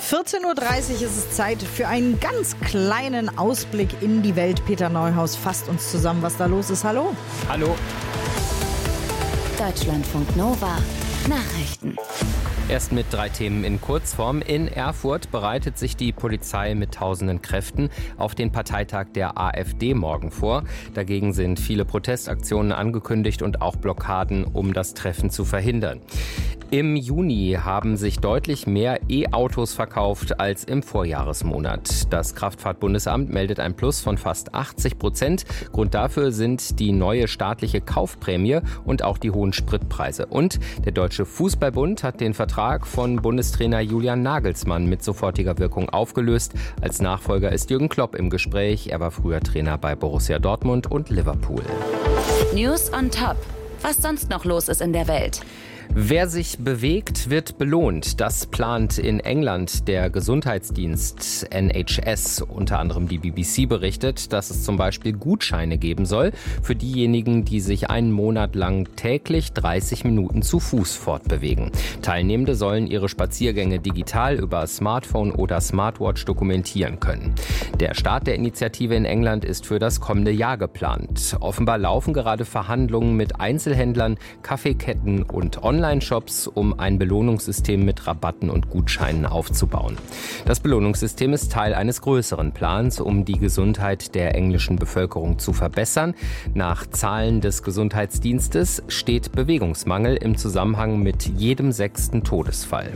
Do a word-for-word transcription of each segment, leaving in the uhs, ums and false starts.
vierzehn Uhr dreißig ist es Zeit für einen ganz kleinen Ausblick in die Welt. Peter Neuhaus fasst uns zusammen, was da los ist. Hallo. Hallo. Deutschlandfunk Nova. Nachrichten. Erst mit drei Themen in Kurzform. In Erfurt bereitet sich die Polizei mit tausenden Kräften auf den Parteitag der AfD morgen vor. Dagegen sind viele Protestaktionen angekündigt und auch Blockaden, um das Treffen zu verhindern. Im Juni haben sich deutlich mehr E-Autos verkauft als im Vorjahresmonat. Das Kraftfahrtbundesamt meldet ein Plus von fast achtzig Prozent. Grund dafür sind die neue staatliche Kaufprämie und auch die hohen Spritpreise. Und der Deutsche Fußballbund hat den Vertrag von Bundestrainer Julian Nagelsmann mit sofortiger Wirkung aufgelöst. Als Nachfolger ist Jürgen Klopp im Gespräch. Er war früher Trainer bei Borussia Dortmund und Liverpool. News on Top. Was sonst noch los ist in der Welt. Wer sich bewegt, wird belohnt. Das plant in England der Gesundheitsdienst N H S. Unter anderem die B B C berichtet, dass es zum Beispiel Gutscheine geben soll für diejenigen, die sich einen Monat lang täglich dreißig Minuten zu Fuß fortbewegen. Teilnehmende sollen ihre Spaziergänge digital über Smartphone oder Smartwatch dokumentieren können. Der Start der Initiative in England ist für das kommende Jahr geplant. Offenbar laufen gerade Verhandlungen mit Einzelhändlern, Kaffeeketten und Online Online-Shops, um ein Belohnungssystem mit Rabatten und Gutscheinen aufzubauen. Das Belohnungssystem ist Teil eines größeren Plans, um die Gesundheit der englischen Bevölkerung zu verbessern. Nach Zahlen des Gesundheitsdienstes steht Bewegungsmangel im Zusammenhang mit jedem sechsten Todesfall.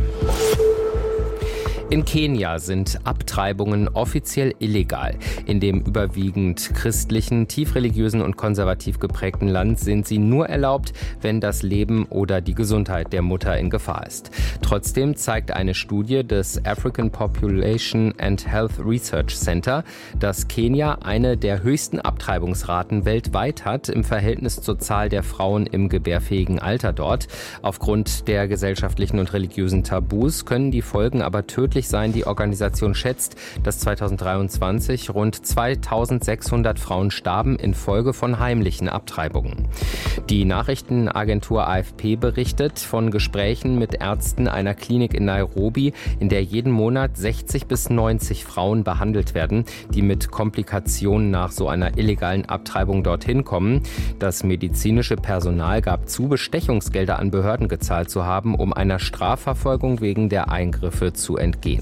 In Kenia sind Abtreibungen offiziell illegal. In dem überwiegend christlichen, tiefreligiösen und konservativ geprägten Land sind sie nur erlaubt, wenn das Leben oder die Gesundheit der Mutter in Gefahr ist. Trotzdem zeigt eine Studie des African Population and Health Research Center, dass Kenia eine der höchsten Abtreibungsraten weltweit hat im Verhältnis zur Zahl der Frauen im gebärfähigen Alter dort. Aufgrund der gesellschaftlichen und religiösen Tabus können die Folgen aber tödlich sein. Die Organisation schätzt, dass zweitausenddreiundzwanzig rund zweitausendsechshundert Frauen starben infolge von heimlichen Abtreibungen. Die Nachrichtenagentur A F P berichtet von Gesprächen mit Ärzten einer Klinik in Nairobi, in der jeden Monat sechzig bis neunzig Frauen behandelt werden, die mit Komplikationen nach so einer illegalen Abtreibung dorthin kommen. Das medizinische Personal gab zu, Bestechungsgelder an Behörden gezahlt zu haben, um einer Strafverfolgung wegen der Eingriffe zu entgehen.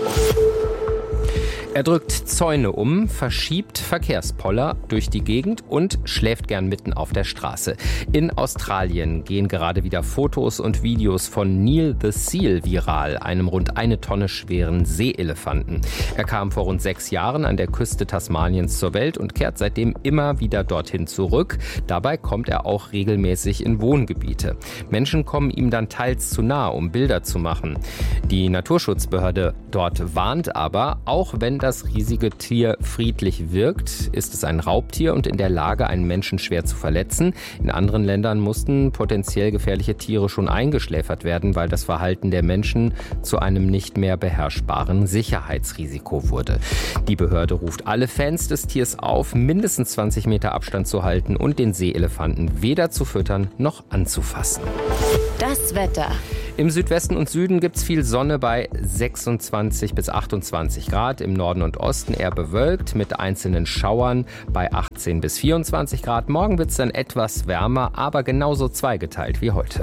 Er drückt Zäune um, verschiebt Verkehrspoller durch die Gegend und schläft gern mitten auf der Straße. In Australien gehen gerade wieder Fotos und Videos von Neil the Seal viral, einem rund eine Tonne schweren Seeelefanten. Er kam vor rund sechs Jahren an der Küste Tasmaniens zur Welt und kehrt seitdem immer wieder dorthin zurück. Dabei kommt er auch regelmäßig in Wohngebiete. Menschen kommen ihm dann teils zu nah, um Bilder zu machen. Die Naturschutzbehörde dort warnt aber, auch wenn das riesige Tier friedlich wirkt, ist es ein Raubtier und in der Lage, einen Menschen schwer zu verletzen. In anderen Ländern mussten potenziell gefährliche Tiere schon eingeschläfert werden, weil das Verhalten der Menschen zu einem nicht mehr beherrschbaren Sicherheitsrisiko wurde. Die Behörde ruft alle Fans des Tiers auf, mindestens zwanzig Meter Abstand zu halten und den Seeelefanten weder zu füttern noch anzufassen. Das Wetter. Im Südwesten und Süden gibt es viel Sonne bei sechsundzwanzig bis achtundzwanzig Grad. Im Norden und Osten eher bewölkt mit einzelnen Schauern bei achtzehn bis vierundzwanzig Grad. Morgen wird es dann etwas wärmer, aber genauso zweigeteilt wie heute.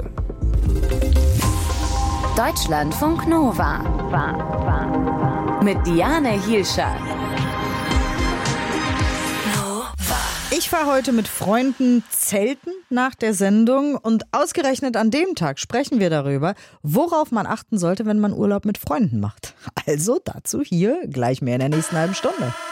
Deutschlandfunk Nova. Mit Diane Hielscher. Ich fahre heute mit Freunden zelten nach der Sendung und ausgerechnet an dem Tag sprechen wir darüber, worauf man achten sollte, wenn man Urlaub mit Freunden macht. Also dazu hier gleich mehr in der nächsten halben Stunde.